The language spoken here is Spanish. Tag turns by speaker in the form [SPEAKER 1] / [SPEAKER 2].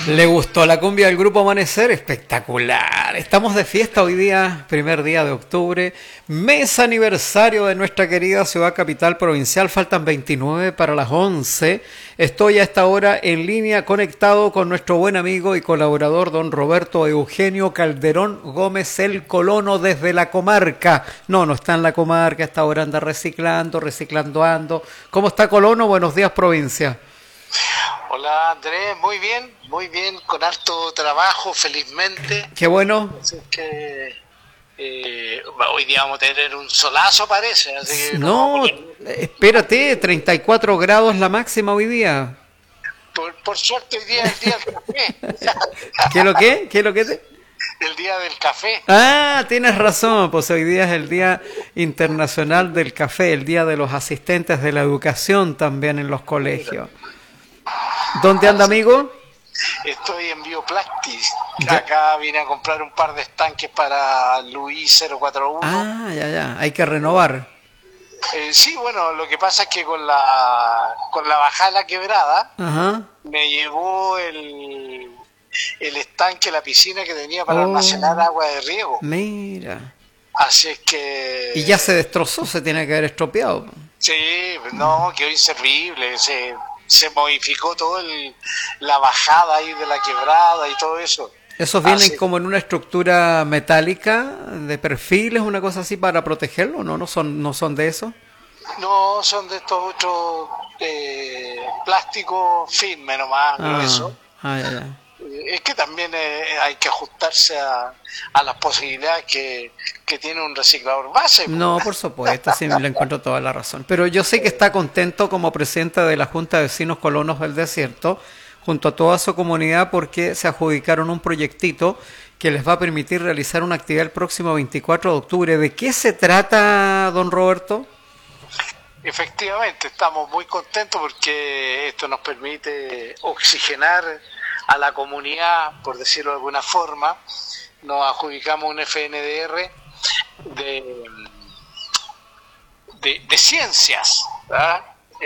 [SPEAKER 1] ¿Le gustó la cumbia del Grupo Amanecer? Espectacular. Estamos de fiesta hoy día, primer día de octubre, mes aniversario de nuestra querida ciudad capital provincial. Faltan 29 para las 11. Estoy a esta hora en línea conectado con nuestro buen amigo y colaborador don Roberto Eugenio Calderón Gómez, el colono desde la comarca. No está en la comarca, a esta hora anda reciclando ando. ¿Cómo está, colono? Buenos días, provincia.
[SPEAKER 2] Hola Andrés, muy bien, con harto trabajo, felizmente.
[SPEAKER 1] Qué bueno.
[SPEAKER 2] Así que hoy día vamos a tener un solazo, parece. Así que
[SPEAKER 1] No, espérate, 34 grados la máxima hoy día.
[SPEAKER 2] Por suerte hoy día es el día del café.
[SPEAKER 1] ¿Qué es lo que? ¿Qué es lo que te?
[SPEAKER 2] El día del café.
[SPEAKER 1] Ah, tienes razón, pues hoy día es el Día Internacional del Café, el Día de los Asistentes de la Educación también en los colegios. ¿Dónde anda, amigo?
[SPEAKER 2] Estoy en Bioplastis.
[SPEAKER 1] Ya.
[SPEAKER 2] Acá vine a comprar un par de estanques para Luis 041.
[SPEAKER 1] Ah, ya, hay que renovar.
[SPEAKER 2] Sí, bueno, lo que pasa es que con la bajada de la quebrada
[SPEAKER 1] Ajá.
[SPEAKER 2] me llevó el estanque, la piscina que tenía para almacenar agua de riego.
[SPEAKER 1] Mira.
[SPEAKER 2] Así es que...
[SPEAKER 1] Y ya se destrozó, se tiene que haber estropeado.
[SPEAKER 2] Sí, no, quedó inservible, se modificó todo la bajada ahí de la quebrada y todo eso.
[SPEAKER 1] ¿Esos vienen
[SPEAKER 2] Así,
[SPEAKER 1] como en una estructura metálica de perfiles, una cosa así para protegerlo? ¿No son de eso?
[SPEAKER 2] no, son de estos otros plásticos firme nomás, grueso.
[SPEAKER 1] Ya.
[SPEAKER 2] Es que también hay que ajustarse a las posibilidades que tiene un reciclador base.
[SPEAKER 1] No, por supuesto, sí, le encuentro toda la razón. Pero yo sé que está contento como presidente de la Junta de Vecinos Colonos del Desierto, junto a toda su comunidad, porque se adjudicaron un proyectito que les va a permitir realizar una actividad el próximo 24 de octubre. ¿De qué se trata, don Roberto?
[SPEAKER 2] Efectivamente, estamos muy contentos porque esto nos permite oxigenar a la comunidad, por decirlo de alguna forma. Nos adjudicamos un FNDR de ciencias, ¿verdad?